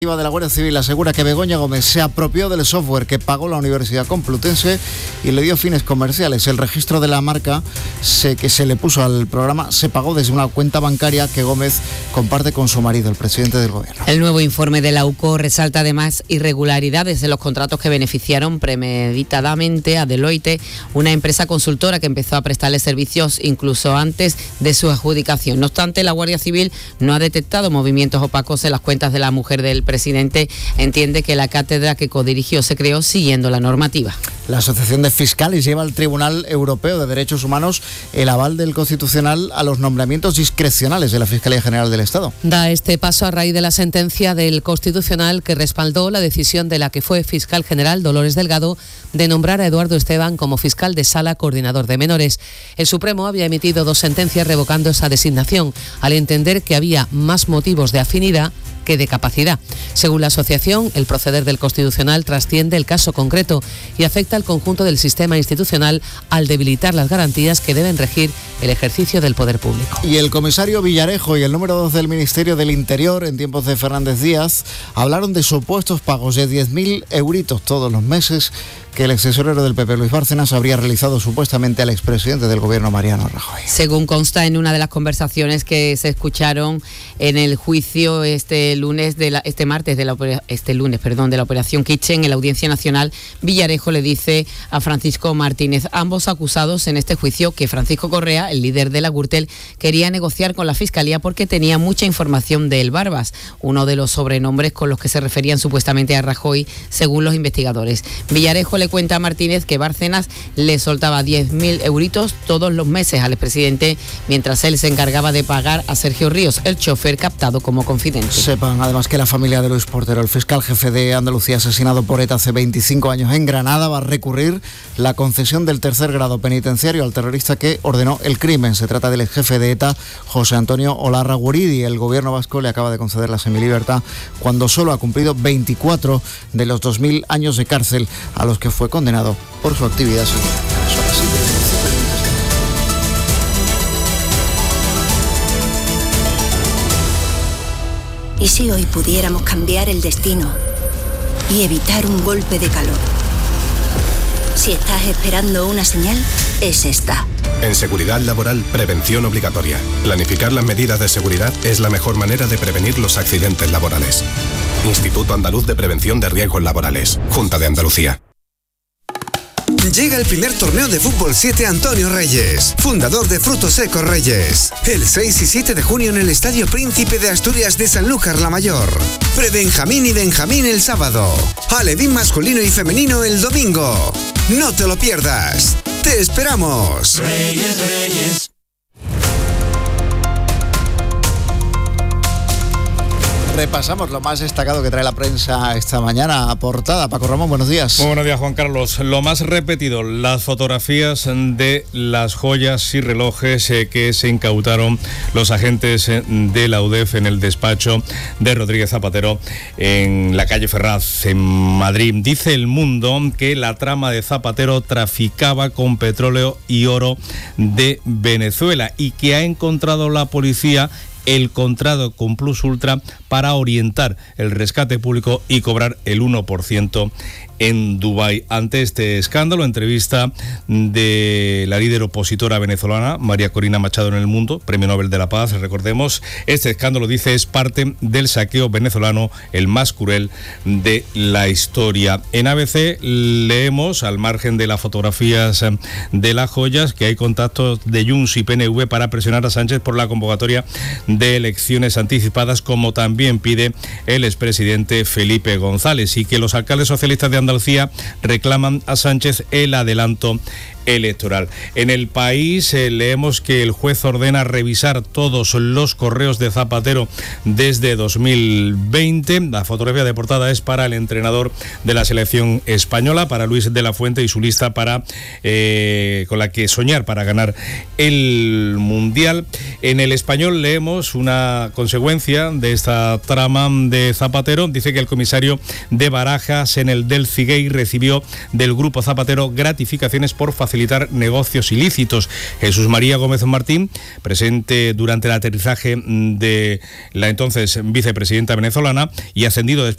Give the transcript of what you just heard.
De la Guardia Civil asegura que Begoña Gómez se apropió del software que pagó la Universidad Complutense y le dio fines comerciales. El registro de la marca que se le puso al programa se pagó desde una cuenta bancaria que Gómez comparte con su marido, el presidente del gobierno. El nuevo informe de la UCO resalta además irregularidades en los contratos que beneficiaron premeditadamente a Deloitte, una empresa consultora que empezó a prestarle servicios incluso antes de su adjudicación. No obstante, la Guardia Civil no ha detectado movimientos opacos en las cuentas de la mujer del presidente. Entiende que la cátedra que codirigió se creó siguiendo la normativa. La Asociación de Fiscales lleva al Tribunal Europeo de Derechos Humanos el aval del Constitucional a los nombramientos discrecionales de la Fiscalía General del Estado. Da este paso a raíz de la sentencia del Constitucional que respaldó la decisión de la que fue fiscal general Dolores Delgado de nombrar a Eduardo Esteban como fiscal de sala coordinador de menores. El Supremo había emitido 2 sentencias revocando esa designación, al entender que había más motivos de afinidad que de capacidad. Según la asociación, el proceder del Constitucional trasciende el caso concreto y afecta al conjunto del sistema institucional al debilitar las garantías que deben regir el ejercicio del poder público. Y el comisario Villarejo y el número 2 del Ministerio del Interior, en tiempos de Fernández Díaz, hablaron de supuestos pagos de 10.000 euritos todos los meses que el extesorero del PP, Luis Bárcenas, habría realizado supuestamente al expresidente del gobierno, Mariano Rajoy. Según consta en una de las conversaciones que se escucharon en el juicio este lunes de la operación Kitchen en la Audiencia Nacional, Villarejo le dice a Francisco Martínez, ambos acusados en este juicio, que Francisco Correa, el líder de la Gürtel, quería negociar con la Fiscalía porque tenía mucha información de El Barbas, uno de los sobrenombres con los que se referían supuestamente a Rajoy, según los investigadores. Villarejo le cuenta a Martínez que Bárcenas le soltaba 10.000 euritos todos los meses al expresidente, mientras él se encargaba de pagar a Sergio Ríos, el chofer captado como confidente. Sepan además que la familia de Luis Portero, el fiscal jefe de Andalucía asesinado por ETA hace 25 años en Granada, va a recurrir la concesión del 3er grado penitenciario al terrorista que ordenó el crimen. Se trata del ex jefe de ETA, José Antonio Olarra Guridi. El gobierno vasco le acaba de conceder la semilibertad cuando solo ha cumplido 24 de los 2.000 años de cárcel a los que fue condenado por su actividad social. ¿Y si hoy pudiéramos cambiar el destino y evitar un golpe de calor? Si estás esperando una señal, es esta. En seguridad laboral, prevención obligatoria. Planificar las medidas de seguridad es la mejor manera de prevenir los accidentes laborales. Instituto Andaluz de Prevención de Riesgos Laborales. Junta de Andalucía. Llega el primer torneo de fútbol 7 Antonio Reyes, fundador de Frutos Secos Reyes. El 6 y 7 de junio en el Estadio Príncipe de Asturias de Sanlúcar la Mayor. Prebenjamín y Benjamín el sábado. Alevín masculino y femenino el domingo. No te lo pierdas. ¡Te esperamos! Reyes, Reyes. Repasamos lo más destacado que trae la prensa esta mañana. Portada, Paco Ramón, buenos días. Muy buenos días, Juan Carlos. Lo más repetido, las fotografías de las joyas y relojes que se incautaron los agentes de la UDEF en el despacho de Rodríguez Zapatero en la calle Ferraz, en Madrid. Dice El Mundo que la trama de Zapatero traficaba con petróleo y oro de Venezuela y que ha encontrado la policía el contrato con Plus Ultra para orientar el rescate público y cobrar el 1% en Dubái. Ante este escándalo, entrevista de la líder opositora venezolana, María Corina Machado, en El Mundo, Premio Nobel de la Paz, recordemos. Este escándalo, dice, es parte del saqueo venezolano, el más cruel de la historia. En ABC leemos, al margen de las fotografías de las joyas, que hay contactos de Junts y PNV para presionar a Sánchez por la convocatoria de elecciones anticipadas, como también pide el expresidente Felipe González, y que los alcaldes socialistas de Andalucía reclaman a Sánchez el adelanto electoral. En El País leemos que el juez ordena revisar todos los correos de Zapatero desde 2020. La fotografía de portada es para el entrenador de la selección española, para Luis de la Fuente, y su lista para con la que soñar para ganar el Mundial. En El Español leemos una consecuencia de esta trama de Zapatero. Dice que el comisario de Barajas en el Delphi Gate recibió del grupo Zapatero gratificaciones por facilitar facilitar negocios ilícitos. Jesús María Gómez Martín, presente durante el aterrizaje de la entonces vicepresidenta venezolana y ascendido después